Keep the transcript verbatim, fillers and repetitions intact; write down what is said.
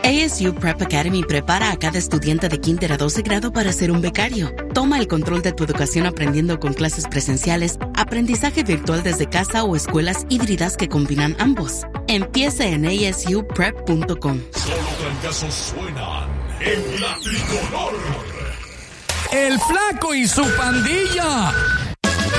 A S U Prep Academy prepara a cada estudiante de kinder a doce grado para ser un becario. Toma el control de tu educación aprendiendo con clases presenciales, aprendizaje virtual desde casa o escuelas híbridas que combinan ambos. Empieza en A S U prep punto com. Solo trancazos suenan en la tricolor. El Flaco y su pandilla.